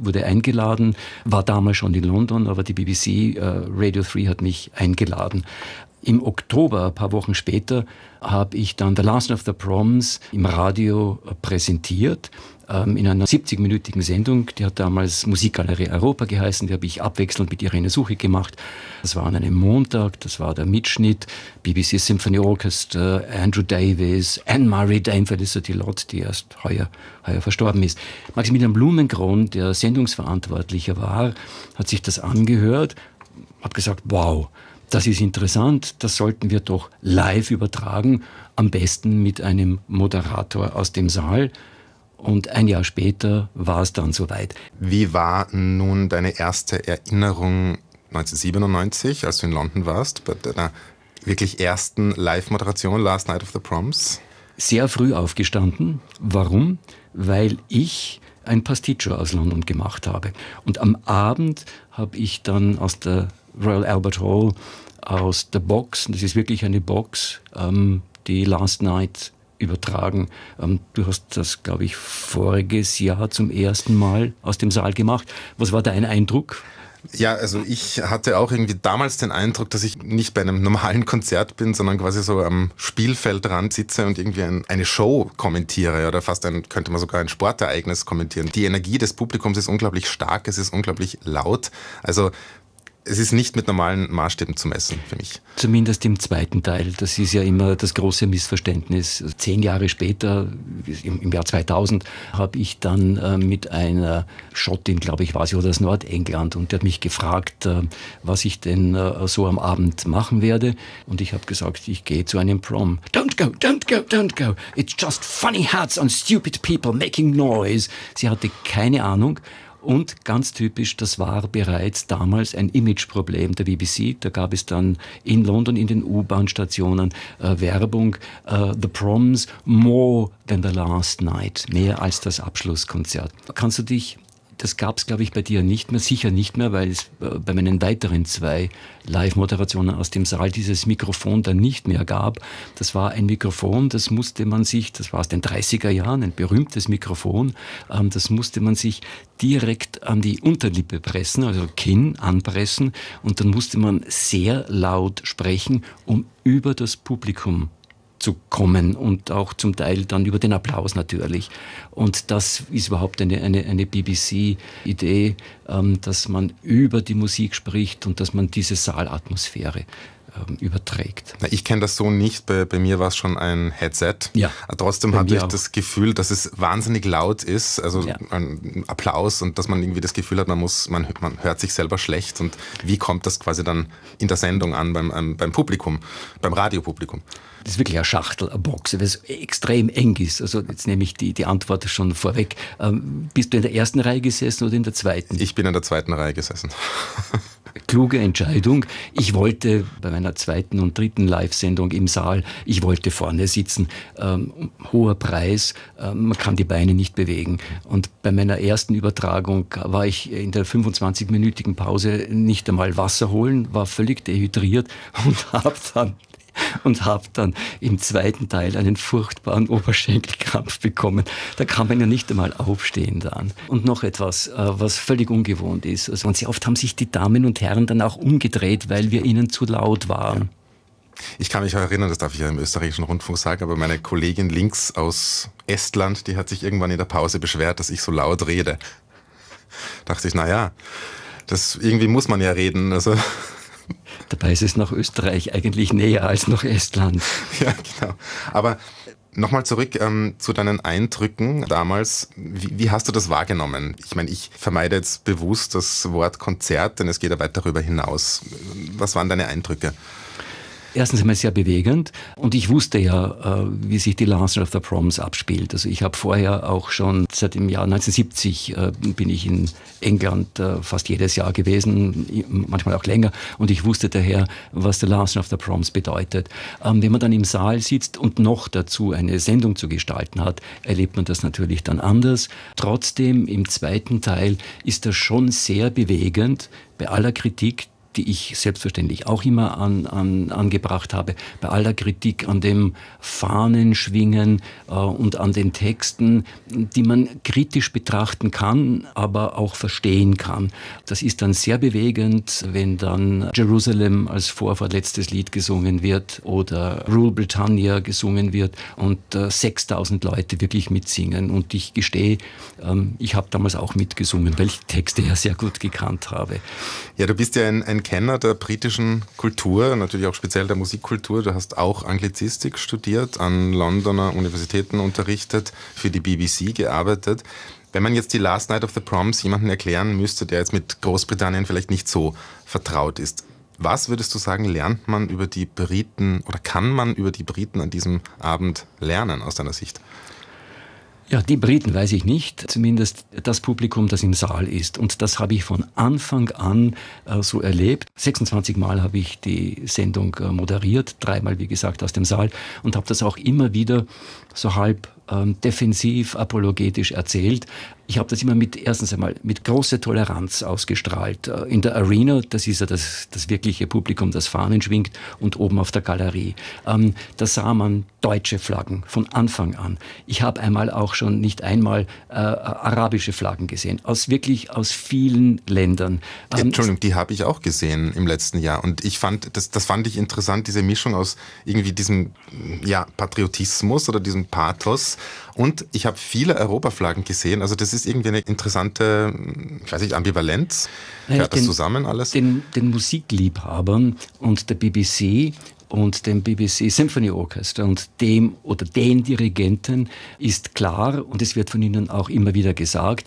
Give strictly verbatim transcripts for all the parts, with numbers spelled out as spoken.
wurde eingeladen, war damals schon in London, aber die B B C äh, Radio drei hat mich eingeladen. Im Oktober, ein paar Wochen später, habe ich dann The Last of the Proms im Radio präsentiert, ähm, in einer siebzig-minütigen Sendung. Die hat damals Musikgalerie Europa geheißen, die habe ich abwechselnd mit Irene Suchi gemacht. Das war an einem Montag, das war der Mitschnitt, B B C Symphony Orchestra, Andrew Davis, Anne-Marie Dame, Felicity Lott, die erst heuer, heuer verstorben ist. Maximilian Blumengron, der Sendungsverantwortlicher war, hat sich das angehört, hat gesagt, wow, das ist interessant, das sollten wir doch live übertragen, am besten mit einem Moderator aus dem Saal. Und ein Jahr später war es dann soweit. Wie war nun deine erste Erinnerung neunzehnhundertsiebenundneunzig, als du in London warst, bei deiner wirklich ersten Live-Moderation, Last Night of the Proms? Sehr früh aufgestanden. Warum? Weil ich ein Pasticcio aus London gemacht habe. Und am Abend habe ich dann aus der Royal Albert Hall, aus der Box, das ist wirklich eine Box, ähm, die Last Night übertragen. Ähm, du hast das, glaube ich, voriges Jahr zum ersten Mal aus dem Saal gemacht. Was war dein Eindruck? Ja, also ich hatte auch irgendwie damals den Eindruck, dass ich nicht bei einem normalen Konzert bin, sondern quasi so am Spielfeldrand sitze und irgendwie ein, eine Show kommentiere oder fast ein, könnte man sogar ein Sportereignis kommentieren. Die Energie des Publikums ist unglaublich stark, es ist unglaublich laut. Also es ist nicht mit normalen Maßstäben zu messen für mich. Zumindest im zweiten Teil. Das ist ja immer das große Missverständnis. Zehn Jahre später, im Jahr zweitausend, habe ich dann äh, mit einer Schottin, glaube ich, war sie, oder aus Nordengland, und die hat mich gefragt, äh, was ich denn äh, so am Abend machen werde. Und ich habe gesagt, ich gehe zu einem Prom. Don't go, don't go, don't go. It's just funny hats on stupid people making noise. Sie hatte keine Ahnung. Und ganz typisch, das war bereits damals ein Imageproblem der B B C. Da gab es dann in London in den U-Bahn-Stationen äh, Werbung, äh, The Proms more than the last night, mehr als das Abschlusskonzert. Kannst du dich, das gab es, glaube ich, bei dir nicht mehr, sicher nicht mehr, weil es äh, bei meinen weiteren zwei Live-Moderationen aus dem Saal dieses Mikrofon dann nicht mehr gab. Das war ein Mikrofon, das musste man sich, das war aus den dreißiger Jahren, ein berühmtes Mikrofon, ähm, das musste man sich direkt an die Unterlippe pressen, also Kinn anpressen, und dann musste man sehr laut sprechen, um über das Publikum zu kommen und auch zum Teil dann über den Applaus natürlich. Und das ist überhaupt eine, eine, eine B B C-Idee, ähm, dass man über die Musik spricht und dass man diese Saalatmosphäre ähm, überträgt. Na, ich kenne das so nicht, bei, bei mir war es schon ein Headset. Ja, trotzdem hatte ich auch das Gefühl, dass es wahnsinnig laut ist, also ja. ein Applaus, und dass man irgendwie das Gefühl hat, man muss, man, man hört sich selber schlecht. Und wie kommt das quasi dann in der Sendung an, beim, beim Publikum, beim Radiopublikum? Das ist wirklich eine Schachtel, eine Box, weil es extrem eng ist. Also jetzt nehme ich die, die Antwort schon vorweg. Ähm, bist du in der ersten Reihe gesessen oder in der zweiten? Ich bin in der zweiten Reihe gesessen. Kluge Entscheidung. Ich wollte bei meiner zweiten und dritten Live-Sendung im Saal, ich wollte vorne sitzen. Ähm, hoher Preis, ähm, man kann die Beine nicht bewegen. Und bei meiner ersten Übertragung war ich in der fünfundzwanzig-minütigen Pause nicht einmal Wasser holen, war völlig dehydriert und habe dann und habe dann im zweiten Teil einen furchtbaren Oberschenkelkrampf bekommen. Da kann man ja nicht einmal aufstehen dann. Und noch etwas, was völlig ungewohnt ist. Also, und sehr oft haben sich die Damen und Herren dann auch umgedreht, weil wir ihnen zu laut waren. Ich kann mich auch erinnern, das darf ich ja im österreichischen Rundfunk sagen, aber meine Kollegin links aus Estland, die hat sich irgendwann in der Pause beschwert, dass ich so laut rede. Da dachte ich, naja, das irgendwie muss man ja reden, also... Dabei ist es nach Österreich eigentlich näher als nach Estland. Ja, genau. Aber nochmal zurück ähm, zu deinen Eindrücken damals. Wie, wie hast du das wahrgenommen? Ich meine, ich vermeide jetzt bewusst das Wort Konzert, denn es geht ja weit darüber hinaus. Was waren deine Eindrücke? Erstens einmal sehr bewegend, und ich wusste ja, wie sich die Last Night of the Proms abspielt. Also ich habe vorher auch schon, seit dem Jahr neunzehnhundertsiebzig bin ich in England fast jedes Jahr gewesen, manchmal auch länger, und ich wusste daher, was die Last Night of the Proms bedeutet. Wenn man dann im Saal sitzt und noch dazu eine Sendung zu gestalten hat, erlebt man das natürlich dann anders. Trotzdem, im zweiten Teil ist das schon sehr bewegend, bei aller Kritik, die ich selbstverständlich auch immer an, an, angebracht habe, bei aller Kritik an dem Fahnenschwingen äh, und an den Texten, die man kritisch betrachten kann, aber auch verstehen kann. Das ist dann sehr bewegend, wenn dann Jerusalem als vorverletztes Lied gesungen wird oder Rule Britannia gesungen wird und äh, sechstausend Leute wirklich mitsingen. Und ich gestehe, ähm, ich habe damals auch mitgesungen, weil ich die Texte ja sehr gut gekannt habe. Ja, du bist ja ein, ein Kenner der britischen Kultur, natürlich auch speziell der Musikkultur. Du hast auch Anglizistik studiert, an Londoner Universitäten unterrichtet, für die B B C gearbeitet. Wenn man jetzt die Last Night of the Proms jemandem erklären müsste, der jetzt mit Großbritannien vielleicht nicht so vertraut ist, was würdest du sagen, lernt man über die Briten oder kann man über die Briten an diesem Abend lernen aus deiner Sicht? Ja, die Briten weiß ich nicht, zumindest das Publikum, das im Saal ist. Und das habe ich von Anfang an äh, so erlebt. sechsundzwanzig Mal habe ich die Sendung äh, moderiert, dreimal, wie gesagt, aus dem Saal und habe das auch immer wieder so halb ähm, defensiv, apologetisch erzählt. Ich habe das immer mit, erstens einmal mit großer Toleranz ausgestrahlt. In der Arena, das ist ja das, das wirkliche Publikum, das Fahnen schwingt, und oben auf der Galerie. Ähm, da sah man deutsche Flaggen von Anfang an. Ich habe einmal auch schon nicht einmal äh, arabische Flaggen gesehen, aus wirklich aus vielen Ländern. Ähm, Entschuldigung, die habe ich auch gesehen im letzten Jahr. Und ich fand, das, das fand ich interessant, diese Mischung aus irgendwie diesem ja, Patriotismus oder diesem Pathos. Und ich habe viele Europaflaggen gesehen. Also das ist irgendwie eine interessante, ich weiß nicht, Ambivalenz. Gehört das zusammen alles? Den, den Musikliebhabern und der B B C und dem B B C Symphony Orchestra und dem oder den Dirigenten ist klar, und es wird von ihnen auch immer wieder gesagt,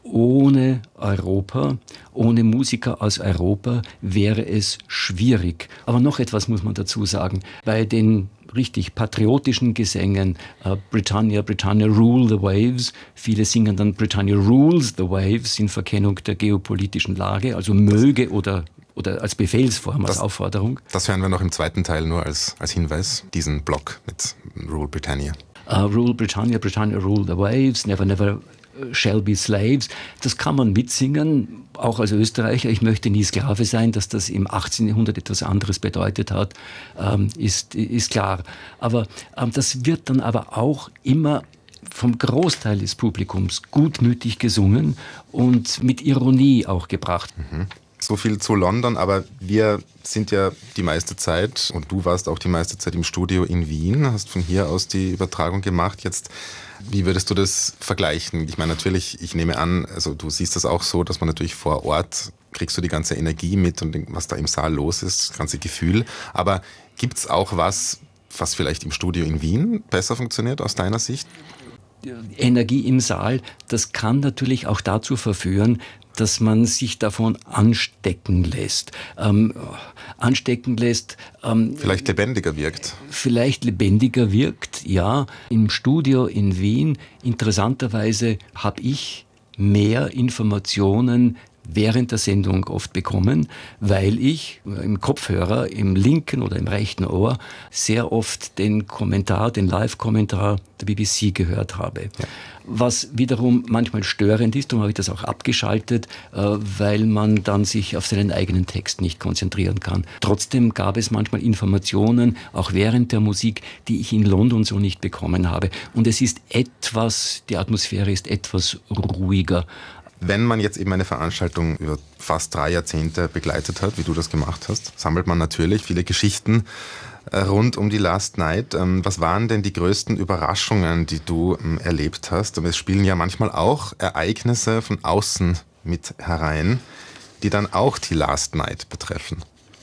ohne Europa, ohne Musiker aus Europa wäre es schwierig. Aber noch etwas muss man dazu sagen. Bei den richtig patriotischen Gesängen, uh, Britannia, Britannia Rule the Waves. Viele singen dann Britannia Rules the Waves in Verkennung der geopolitischen Lage, also möge oder, oder als Befehlsform, als das, Aufforderung. Das hören wir noch im zweiten Teil nur als, als Hinweis, diesen Block mit Rule Britannia. Uh, Rule Britannia, Britannia Rule the Waves, Never, Never Shall Be Slaves. Das kann man mitsingen, auch als Österreicher. Ich möchte nie Sklave sein, dass das im achtzehnten Jahrhundert etwas anderes bedeutet hat, ähm, ist, ist klar. Aber ähm, das wird dann aber auch immer vom Großteil des Publikums gutmütig gesungen und mit Ironie auch gebracht. Mhm. So viel zu London, aber wir sind ja die meiste Zeit, und du warst auch die meiste Zeit im Studio in Wien, hast von hier aus die Übertragung gemacht. Jetzt, wie würdest du das vergleichen? Ich meine, natürlich, ich nehme an, also du siehst das auch so, dass man natürlich vor Ort, kriegst du die ganze Energie mit und was da im Saal los ist, das ganze Gefühl. Aber gibt es auch was, was vielleicht im Studio in Wien besser funktioniert aus deiner Sicht? Energie im Saal, das kann natürlich auch dazu verführen, dass man sich davon anstecken lässt. Ähm, anstecken lässt. Ähm, vielleicht lebendiger wirkt. Vielleicht lebendiger wirkt, ja. Im Studio in Wien, interessanterweise, habe ich mehr Informationen während der Sendung oft bekommen, weil ich im Kopfhörer, im linken oder im rechten Ohr sehr oft den Kommentar, den Live-Kommentar der B B C gehört habe. Ja. Was wiederum manchmal störend ist, darum habe ich das auch abgeschaltet, weil man dann sich auf seinen eigenen Text nicht konzentrieren kann. Trotzdem gab es manchmal Informationen, auch während der Musik, die ich in London so nicht bekommen habe. Und es ist etwas, die Atmosphäre ist etwas ruhiger. Wenn man jetzt eben eine Veranstaltung über fast drei Jahrzehnte begleitet hat, wie du das gemacht hast, sammelt man natürlich viele Geschichten rund um die Last Night. Was waren denn die größten Überraschungen, die du erlebt hast? Es spielen ja manchmal auch Ereignisse von außen mit herein, die dann auch die Last Night betreffen.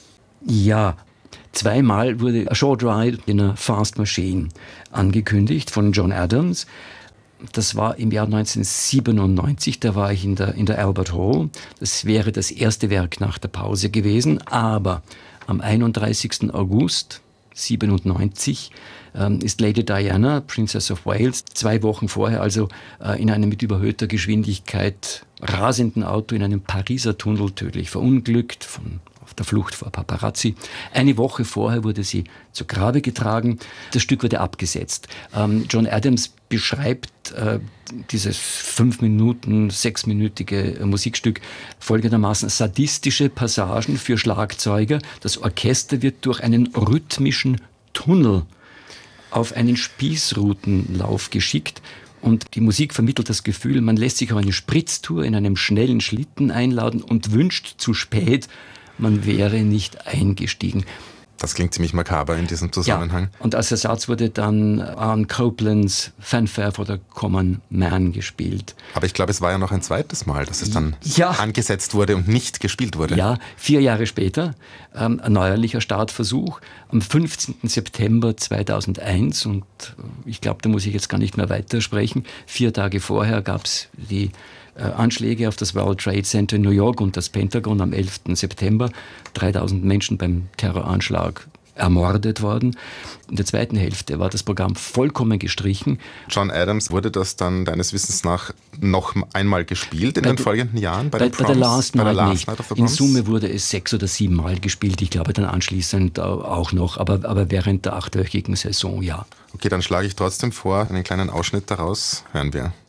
Ja, zweimal wurde A Short Ride in a Fast Machine angekündigt von John Adams. Das war im Jahr neunzehnhundertsiebenundneunzig, da war ich in der, in der Albert Hall. Das wäre das erste Werk nach der Pause gewesen, aber am einunddreißigsten August siebenundneunzig ähm, ist Lady Diana, Princess of Wales, zwei Wochen vorher also äh, in einem mit überhöhter Geschwindigkeit rasenden Auto in einem Pariser Tunnel tödlich verunglückt, von auf der Flucht vor Paparazzi. Eine Woche vorher wurde sie zu Grabe getragen. Das Stück wurde abgesetzt. Ähm, John Adams beschreibt äh, dieses fünf Minuten, sechsminütige Musikstück folgendermaßen: sadistische Passagen für Schlagzeuger. Das Orchester wird durch einen rhythmischen Tunnel auf einen Spießrutenlauf geschickt. Und die Musik vermittelt das Gefühl, man lässt sich auf eine Spritztour in einem schnellen Schlitten einladen und wünscht zu spät, man wäre nicht eingestiegen. Das klingt ziemlich makaber in diesem Zusammenhang. Ja, und als Ersatz wurde dann Aaron Coplands Fanfare for the Common Man gespielt. Aber ich glaube, es war ja noch ein zweites Mal, dass es dann ja. angesetzt wurde und nicht gespielt wurde. Ja, vier Jahre später, ähm, ein neuerlicher Startversuch, am fünfzehnten September zweitausendeins. Und ich glaube, da muss ich jetzt gar nicht mehr weitersprechen. Vier Tage vorher gab es die Anschläge auf das World Trade Center in New York und das Pentagon am elften September. dreitausend Menschen beim Terroranschlag ermordet worden. In der zweiten Hälfte war das Programm vollkommen gestrichen. John Adams, wurde das dann deines Wissens nach noch einmal gespielt in bei den de, folgenden Jahren bei, bei, den Proms, bei der Last Night, bei der Last nicht. Night of the In Summe wurde es sechs oder sieben Mal gespielt. Ich glaube dann anschließend auch noch, aber, aber während der achtwöchigen Saison, ja. Okay, dann schlage ich trotzdem vor, einen kleinen Ausschnitt daraus hören wir.